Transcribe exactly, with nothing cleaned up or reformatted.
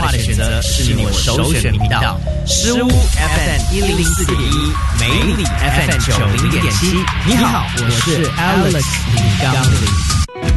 化的选择，是你我首选频道。诗屋 F M 一零四点一，美里 F M 九零点七。你好，我是 Alex 李刚林。